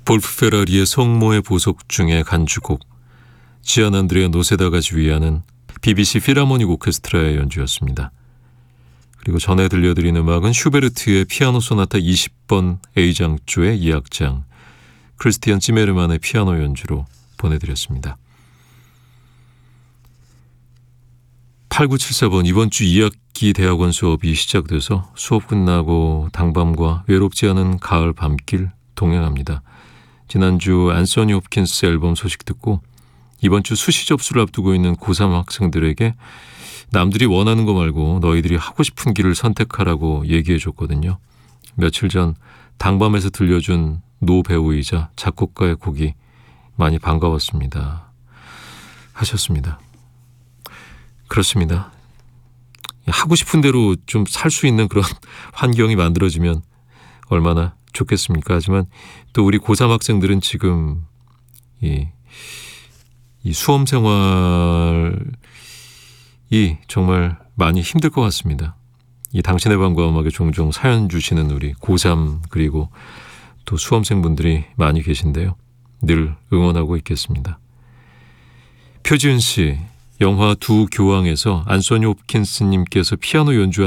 볼프 페라리의 성모의 보석 중에 간주곡, 지안 안드레아 노세다가 지휘하는 BBC 필하모닉 오케스트라의 연주였습니다. 그리고 전에 들려드린 음악은 슈베르트의 피아노 소나타 20번 A장조의 2악장, 크리스티안 찌메르만의 피아노 연주로 보내드렸습니다. 8974번, 이번 주 2학기 대학원 수업이 시작돼서 수업 끝나고 당밤과 외롭지 않은 가을 밤길 동행합니다. 지난주 앤서니 홉킨스 앨범 소식 듣고 이번 주 수시 접수를 앞두고 있는 고3 학생들에게 남들이 원하는 거 말고 너희들이 하고 싶은 길을 선택하라고 얘기해 줬거든요. 며칠 전 당밤에서 들려준 노 배우이자 작곡가의 곡이 많이 반가웠습니다 하셨습니다. 그렇습니다. 하고 싶은 대로 좀 살 수 있는 그런 환경이 만들어지면 얼마나 좋겠습니까? 하지만 또 우리 고3 학생들은 지금 이 수험 생활이 정말 많이 힘들 것 같습니다. 이 당신의 밤과 음악에 종종 사연 주시는 우리 고3 그리고 또 수험생분들이 많이 계신데요. 늘 응원하고 있겠습니다. 표지은 씨, 영화 두 교황에서 안소니 홉킨스님께서 피아노 연주한